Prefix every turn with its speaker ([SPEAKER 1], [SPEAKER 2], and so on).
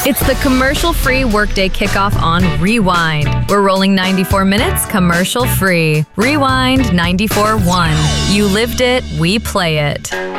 [SPEAKER 1] It's the commercial-free workday kickoff on Rewind. We're rolling 94 minutes commercial-free. Rewind 94.1. You lived it, we play it.